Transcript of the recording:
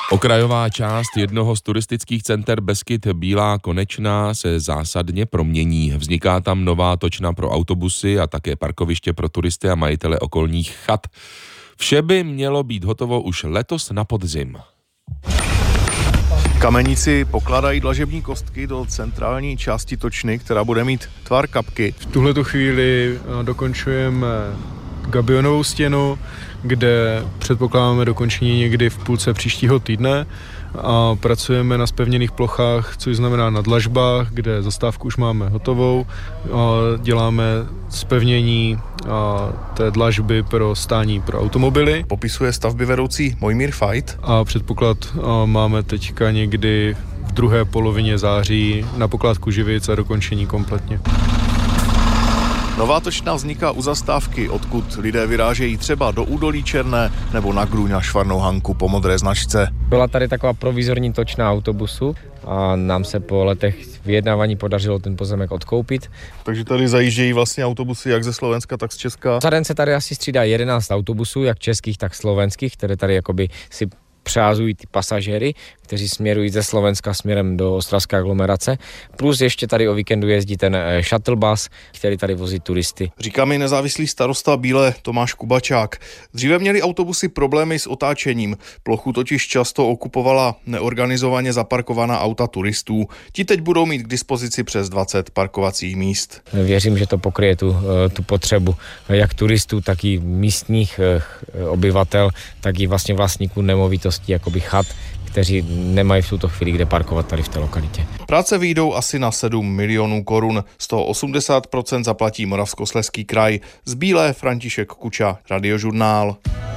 Okrajová část jednoho z turistických center Beskyd Bílá Konečná se zásadně promění. Vzniká tam nová točna pro autobusy a také parkoviště pro turisty a majitele okolních chat. Vše by mělo být hotovo už letos na podzim. Kamenici pokládají dlažební kostky do centrální části točny, která bude mít tvar kapky. V tuhletu chvíli dokončujeme gabionovou stěnu, kde předpokládáme dokončení někdy v půlce příštího týdne a pracujeme na zpevněných plochách, což znamená na dlažbách, kde zastávku už máme hotovou. Děláme zpevnění té dlažby pro stání pro automobily. Popisuje stavby vedoucí Mojmír Fajt. A předpoklad máme teďka někdy v druhé polovině září na pokládku Živic a dokončení kompletně. Nová točna vzniká u zastávky, odkud lidé vyrážejí třeba do údolí Černé nebo na Grůň na Švarnou Hanku po modré značce. Byla tady taková provizorní točna autobusu a nám se po letech vyjednávání podařilo ten pozemek odkoupit. Takže tady zajíždějí vlastně autobusy jak ze Slovenska, tak z Česka. Za den se tady asi střídá 11 autobusů, jak českých, tak slovenských, které tady jakoby si přehazují ty pasažéry, kteří směrují ze Slovenska směrem do ostravské aglomerace. Plus ještě tady o víkendu jezdí ten shuttle bus, který tady vozí turisty. Říká mi nezávislý starosta Bílé Tomáš Kubačák. Dříve měli autobusy problémy s otáčením. Plochu totiž často okupovala neorganizovaně zaparkovaná auta turistů. Ti teď budou mít k dispozici přes 20 parkovacích míst. Věřím, že to pokryje tu potřebu jak turistů, tak i místních obyvatel, tak i vlastně vlastníků nemovitostí, jakoby chat, kteří nemají v tuto chvíli kde parkovat tady v té lokalitě. Práce vyjdou asi na 7 milionů korun, z toho 80% zaplatí Moravskoslezský kraj. Z Bílé František Kuča, Radiožurnál.